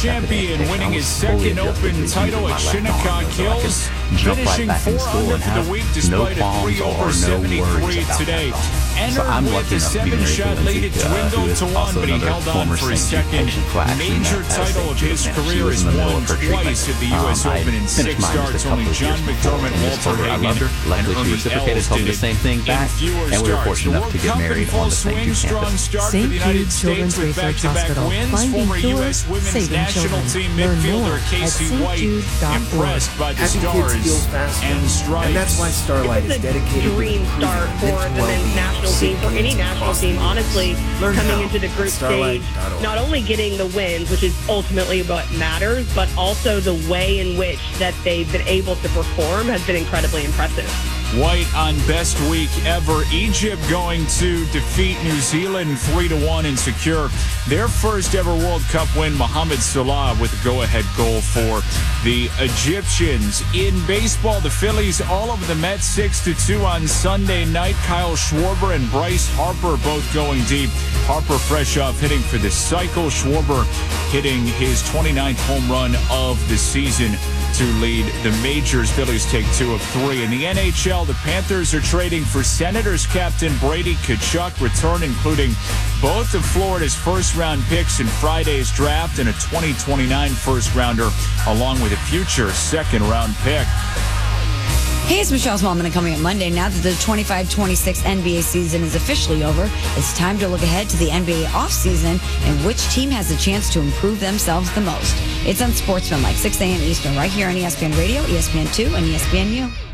champion winning his second Open title at Shinnecock Hills, finishing 4 under for the week despite a 3 over 73 today. Entered with a 7-shot lead, it dwindled to 1, but he held on for his second major title of his career. Has won twice at the U.S. Open in 6 starts. Only John McDermott, Walter Hagen, and Ernie Els did it in fewer starts. The World Cup in full swing, strong start for the United States with back-to-back wins. Former U.S. women's national team midfielder Casey White impressed by the stars and strides. And that's why Starlight is dedicated. It's a dream start for the men's national team, for any national team, honestly, coming into the group stage, not only getting the wins, which is ultimately what matters, but also the way in which that they've been able to perform has been incredibly impressive. White on best week ever. Egypt going to defeat New Zealand 3-1 and secure their first ever World Cup win. Mohamed Salah with a go-ahead goal for the Egyptians. In baseball, the Phillies all over the Mets 6-2 on Sunday night. Kyle Schwarber and Bryce Harper both going deep. Harper fresh off hitting for the cycle. Schwarber hitting his 29th home run of the season to lead the majors. Phillies take 2 of 3. In the NHL, the Panthers are trading for Senators captain Brady Tkachuk, return including both of Florida's first-round picks in Friday's draft and a 2029 first-rounder, along with a future second-round pick. Hey, it's Michelle Smallman coming up Monday. Now that the 25-26 NBA season is officially over, it's time to look ahead to the NBA offseason and which team has a chance to improve themselves the most. It's Unsportsmanlike, 6 a.m. Eastern, right here on ESPN Radio, ESPN2, and ESPNU.